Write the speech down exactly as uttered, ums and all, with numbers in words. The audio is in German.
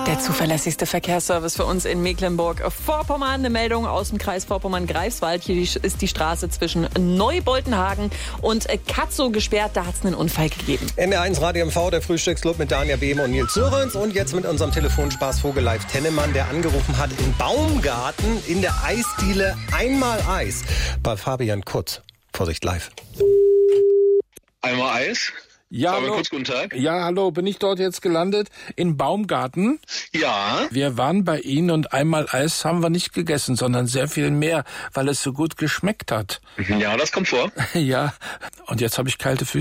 Der zuverlässigste Verkehrsservice für uns in Mecklenburg-Vorpommern. Eine Meldung aus dem Kreis Vorpommern-Greifswald. Hier ist die Straße zwischen Neuboltenhagen und Katzow gesperrt. Da hat es einen Unfall gegeben. N R eins Radio M V, der Frühstücksclub mit Daniel Behm und Nils Sörensen. Und jetzt mit unserem Telefonspaß Vogel-Live Tennemann, der angerufen hat in Baumgarten in der Eisdiele Einmal Eis bei Fabian Kurz. Vorsicht, live. Einmal Eis? Ja, Fabian hallo. Kurz, guten Tag. Ja, hallo, bin ich dort jetzt gelandet? In Baumgarten? Ja. Wir waren bei Ihnen und einmal Eis haben wir nicht gegessen, sondern sehr viel mehr, weil es so gut geschmeckt hat. Ja, das kommt vor. Ja, und jetzt habe ich kalte Füße.